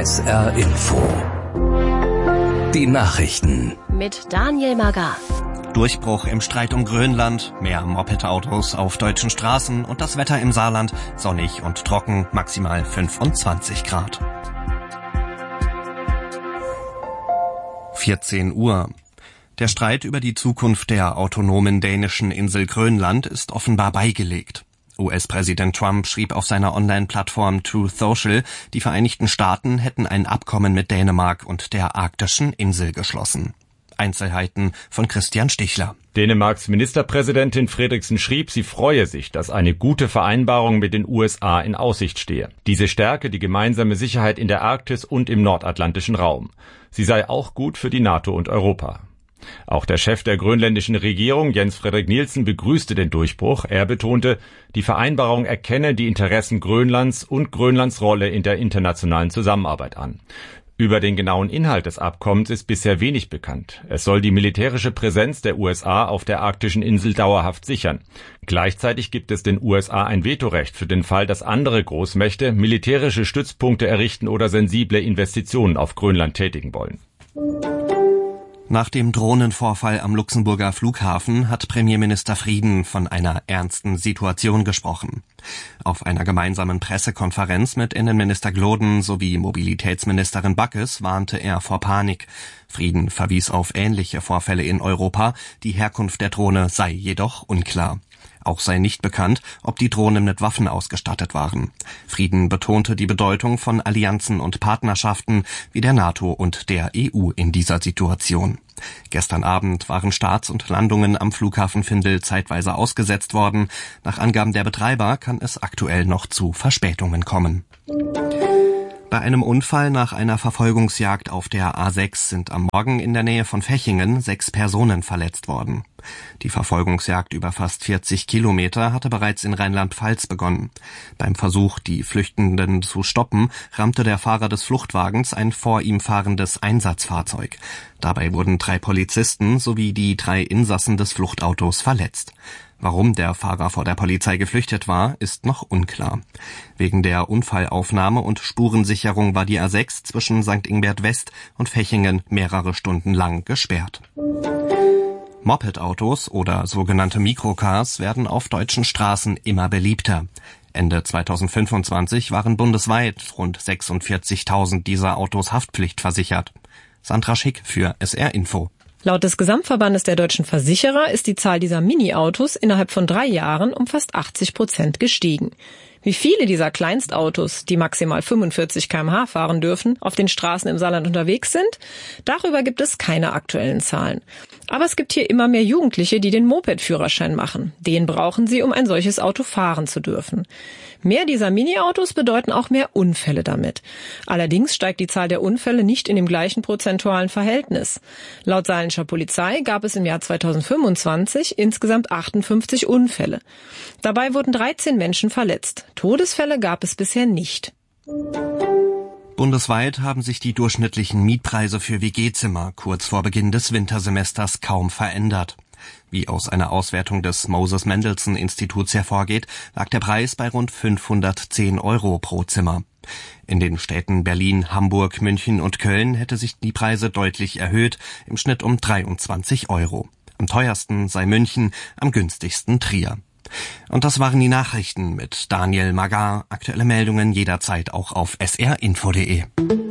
SR Info. Die Nachrichten. Mit Daniel Magar. Durchbruch im Streit um Grönland, mehr Moped-Autos auf deutschen Straßen und das Wetter im Saarland, sonnig und trocken, maximal 25 Grad. 14 Uhr. Der Streit über die Zukunft der autonomen dänischen Insel Grönland ist offenbar beigelegt. US-Präsident Trump schrieb auf seiner Online-Plattform Truth Social, die Vereinigten Staaten hätten ein Abkommen mit Dänemark und der arktischen Insel geschlossen. Einzelheiten von Christian Stichler. Dänemarks Ministerpräsidentin Frederiksen schrieb, sie freue sich, dass eine gute Vereinbarung mit den USA in Aussicht stehe. Diese stärke die gemeinsame Sicherheit in der Arktis und im nordatlantischen Raum. Sie sei auch gut für die NATO und Europa. Auch der Chef der grönländischen Regierung, Jens Frederik Nielsen, begrüßte den Durchbruch. Er betonte, die Vereinbarung erkenne die Interessen Grönlands und Grönlands Rolle in der internationalen Zusammenarbeit an. Über den genauen Inhalt des Abkommens ist bisher wenig bekannt. Es soll die militärische Präsenz der USA auf der arktischen Insel dauerhaft sichern. Gleichzeitig gibt es den USA ein Vetorecht für den Fall, dass andere Großmächte militärische Stützpunkte errichten oder sensible Investitionen auf Grönland tätigen wollen. Nach dem Drohnenvorfall am Luxemburger Flughafen hat Premierminister Frieden von einer ernsten Situation gesprochen. Auf einer gemeinsamen Pressekonferenz mit Innenminister Gloden sowie Mobilitätsministerin Backes warnte er vor Panik. Frieden verwies auf ähnliche Vorfälle in Europa, die Herkunft der Drohne sei jedoch unklar. Auch sei nicht bekannt, ob die Drohnen mit Waffen ausgestattet waren. Frieden betonte die Bedeutung von Allianzen und Partnerschaften wie der NATO und der EU in dieser Situation. Gestern Abend waren Starts und Landungen am Flughafen Findel zeitweise ausgesetzt worden. Nach Angaben der Betreiber kann es aktuell noch zu Verspätungen kommen. Bei einem Unfall nach einer Verfolgungsjagd auf der A6 sind am Morgen in der Nähe von Vechingen 6 Personen verletzt worden. Die Verfolgungsjagd über fast 40 Kilometer hatte bereits in Rheinland-Pfalz begonnen. Beim Versuch, die Flüchtenden zu stoppen, rammte der Fahrer des Fluchtwagens ein vor ihm fahrendes Einsatzfahrzeug. Dabei wurden 3 Polizisten sowie die 3 Insassen des Fluchtautos verletzt. Warum der Fahrer vor der Polizei geflüchtet war, ist noch unklar. Wegen der Unfallaufnahme und Spurensicherung war die A6 zwischen St. Ingbert West und Vechingen mehrere Stunden lang gesperrt. Moped-Autos oder sogenannte Mikrocars werden auf deutschen Straßen immer beliebter. Ende 2025 waren bundesweit rund 46.000 dieser Autos haftpflichtversichert. Sandra Schick für SR Info. Laut des Gesamtverbandes der deutschen Versicherer ist die Zahl dieser Mini-Autos innerhalb von 3 Jahren um fast 80% gestiegen. Wie viele dieser Kleinstautos, die maximal 45 km/h fahren dürfen, auf den Straßen im Saarland unterwegs sind, darüber gibt es keine aktuellen Zahlen. Aber es gibt hier immer mehr Jugendliche, die den Moped-Führerschein machen. Den brauchen sie, um ein solches Auto fahren zu dürfen. Mehr dieser Mini-Autos bedeuten auch mehr Unfälle damit. Allerdings steigt die Zahl der Unfälle nicht in dem gleichen prozentualen Verhältnis. Laut saarländischer Polizei gab es im Jahr 2025 insgesamt 58 Unfälle. Dabei wurden 13 Menschen verletzt. Todesfälle gab es bisher nicht. Bundesweit haben sich die durchschnittlichen Mietpreise für WG-Zimmer kurz vor Beginn des Wintersemesters kaum verändert. Wie aus einer Auswertung des Moses-Mendelssohn-Instituts hervorgeht, lag der Preis bei rund 510 € pro Zimmer. In den Städten Berlin, Hamburg, München und Köln hätte sich die Preise deutlich erhöht, im Schnitt um 23 €. Am teuersten sei München, am günstigsten Trier. Und das waren die Nachrichten mit Daniel Magar. Aktuelle Meldungen jederzeit auch auf srinfo.de.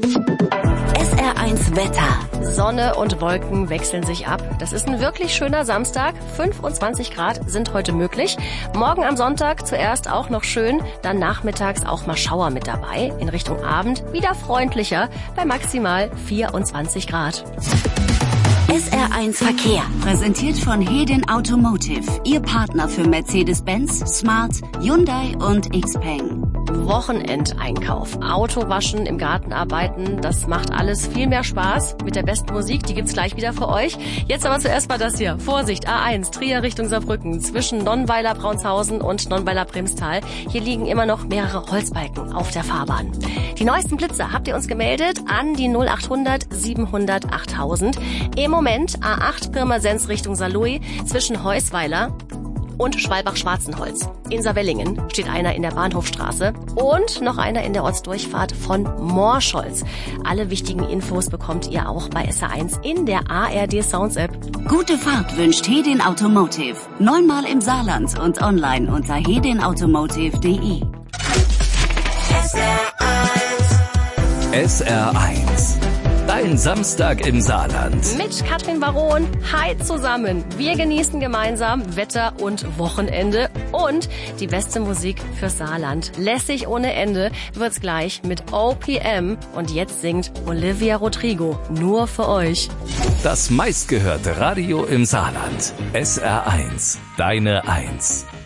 SR1 Wetter. Sonne und Wolken wechseln sich ab. Das ist ein wirklich schöner Samstag. 25 Grad sind heute möglich. Morgen am Sonntag zuerst auch noch schön, dann nachmittags auch mal Schauer mit dabei. In Richtung Abend wieder freundlicher bei maximal 24 Grad. SR1 Verkehr. Präsentiert von Hedin Automotive. Ihr Partner für Mercedes-Benz, Smart, Hyundai und Xpeng. Wochenendeinkauf. Auto waschen, im Garten arbeiten, das macht alles viel mehr Spaß mit der besten Musik. Die gibt's gleich wieder für euch. Jetzt aber zuerst mal das hier. Vorsicht, A1, Trier Richtung Saarbrücken, zwischen Nonnweiler Braunsthausen und Nonnweiler Bremstal. Hier liegen immer noch mehrere Holzbalken auf der Fahrbahn. Die neuesten Blitze habt ihr uns gemeldet an die 0800 700 8000. Im Moment A8 Pirmasens Richtung Saarlouis zwischen Heusweiler und Schwalbach-Schwarzenholz. In Saarwellingen steht einer in der Bahnhofstraße und noch einer in der Ortsdurchfahrt von Morscholz. Alle wichtigen Infos bekommt ihr auch bei SR1 in der ARD Sounds App. Gute Fahrt wünscht Hedin Automotive. 9-mal im Saarland und online unter hedinautomotive.de. SR1. Dein Samstag im Saarland. Mit Katrin Baron. Hi zusammen. Wir genießen gemeinsam Wetter und Wochenende und die beste Musik fürs Saarland. Lässig ohne Ende wird's gleich mit OPM. Und jetzt singt Olivia Rodrigo nur für euch. Das meistgehörte Radio im Saarland. SR1. Deine 1.